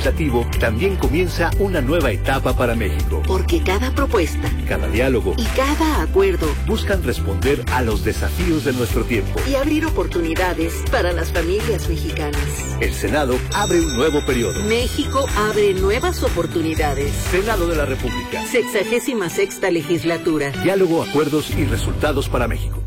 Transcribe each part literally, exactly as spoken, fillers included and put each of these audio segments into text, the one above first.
Legislativo, también comienza una nueva etapa para México. Porque cada propuesta, cada diálogo y cada acuerdo buscan responder a los desafíos de nuestro tiempo y abrir oportunidades para las familias mexicanas. El Senado abre un nuevo periodo. México abre nuevas oportunidades. Senado de la República. Sexagésima sexta legislatura. Diálogo, acuerdos y resultados para México.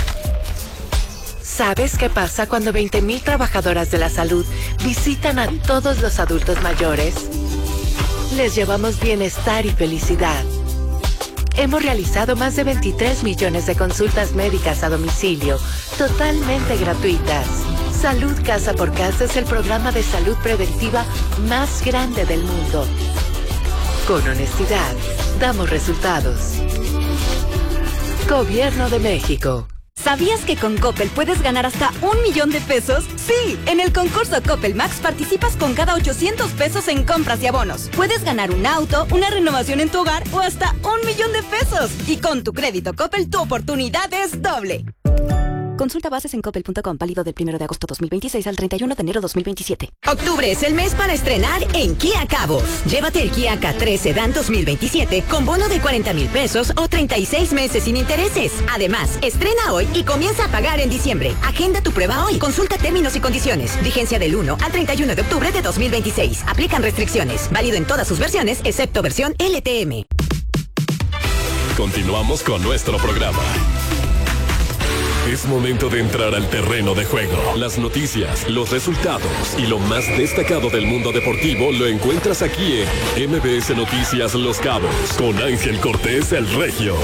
¿Sabes qué pasa cuando veinte mil trabajadoras de la salud visitan a todos los adultos mayores? Les llevamos bienestar y felicidad. Hemos realizado más de veintitrés millones de consultas médicas a domicilio, totalmente gratuitas. Salud Casa por Casa es el programa de salud preventiva más grande del mundo. Con honestidad, damos resultados. Gobierno de México. ¿Sabías que con Coppel puedes ganar hasta un millón de pesos? Sí, en el concurso Coppel Max participas con cada ochocientos pesos en compras y abonos. Puedes ganar un auto, una renovación en tu hogar o hasta un millón de pesos. Y con tu crédito Coppel, tu oportunidad es doble. Consulta bases en coppel punto com, válido del primero de agosto dos mil veintiséis al treinta y uno de enero dos mil veintisiete. Octubre es el mes para estrenar en Kia Cabos. Llévate el Kia K tres Sedan dos mil veintisiete con bono de cuarenta mil pesos o treinta y seis meses sin intereses. Además, estrena hoy y comienza a pagar en diciembre. Agenda tu prueba hoy. Consulta términos y condiciones. Vigencia del uno al treinta y uno de octubre de dos mil veintiséis. Aplican restricciones. Válido en todas sus versiones, excepto versión L T M. Continuamos con nuestro programa. Es momento de entrar al terreno de juego. Las noticias, los resultados y lo más destacado del mundo deportivo lo encuentras aquí en M B S Noticias Los Cabos con Ángel Cortés el Regio.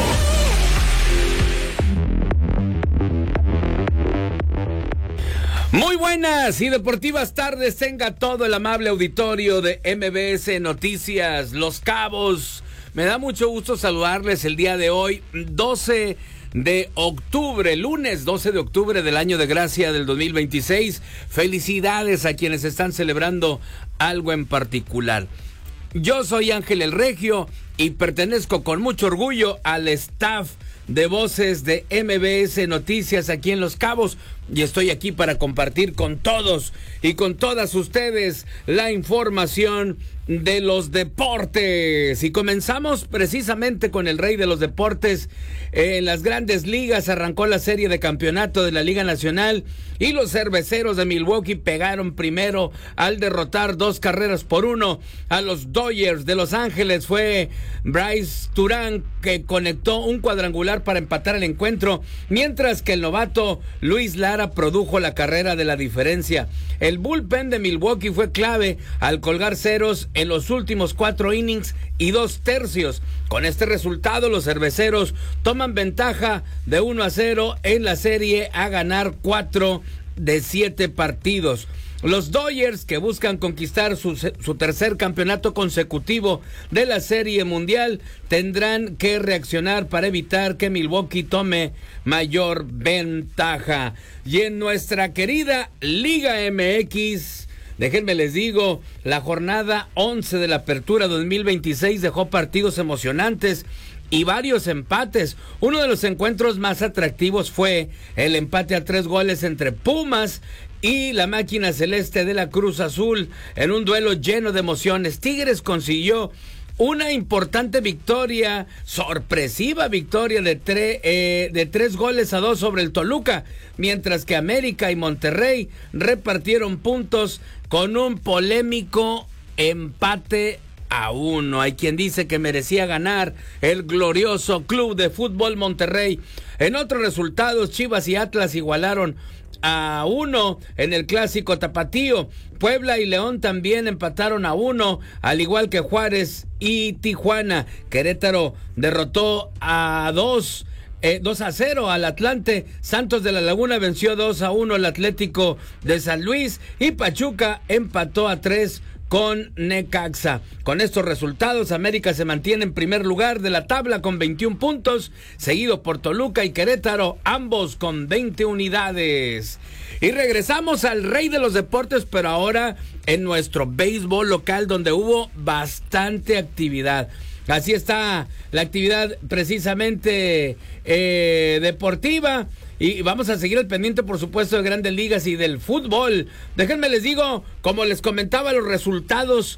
Muy buenas y deportivas tardes tenga todo el amable auditorio de M B S Noticias Los Cabos. Me da mucho gusto saludarles el día de hoy, doce de octubre, lunes doce de octubre del año de gracia del dos mil veintiséis. Felicidades a quienes están celebrando algo en particular. Yo soy Ángel el Regio y pertenezco con mucho orgullo al staff de voces de M B S Noticias aquí en Los Cabos y estoy aquí para compartir con todos y con todas ustedes la información de los deportes. Y comenzamos precisamente con el rey de los deportes. En las grandes ligas arrancó la serie de campeonato de la Liga Nacional y los cerveceros de Milwaukee pegaron primero al derrotar dos carreras por uno a los Dodgers de Los Ángeles. Fue Bryce Turán que conectó un cuadrangular para empatar el encuentro, mientras que el novato Luis Lara produjo la carrera de la diferencia. El bullpen de Milwaukee fue clave al colgar ceros en los últimos cuatro innings y dos tercios. Con este resultado, los cerveceros toman ventaja de uno a cero en la serie a ganar cuatro de siete partidos. Los Dodgers, que buscan conquistar su, su tercer campeonato consecutivo de la Serie Mundial, tendrán que reaccionar para evitar que Milwaukee tome mayor ventaja. Y en nuestra querida Liga M X, déjenme les digo, la jornada once de la Apertura dos mil veintiséis dejó partidos emocionantes y varios empates. Uno de los encuentros más atractivos fue el empate a tres goles entre Pumas y la máquina celeste de la Cruz Azul en un duelo lleno de emociones. Tigres consiguió una importante victoria, sorpresiva victoria de, tre, eh, de tres goles a dos sobre el Toluca, mientras que América y Monterrey repartieron puntos con un polémico empate a uno. Hay quien dice que merecía ganar el glorioso Club de Fútbol Monterrey. En otros resultados, Chivas y Atlas igualaron a uno en el clásico tapatío. Puebla y León también empataron a uno, al igual que Juárez y Tijuana. Querétaro derrotó a dos Eh, dos a cero al Atlante. Santos de la Laguna venció dos a uno al Atlético de San Luis y Pachuca empató a tres con Necaxa. Con estos resultados, América se mantiene en primer lugar de la tabla con veintiún puntos, seguido por Toluca y Querétaro, ambos con veinte unidades. Y regresamos al rey de los deportes, pero ahora en nuestro béisbol local, donde hubo bastante actividad. Así está la actividad precisamente eh, deportiva. Y vamos a seguir al pendiente, por supuesto, de Grandes Ligas y del fútbol. Déjenme les digo, como les comentaba, los resultados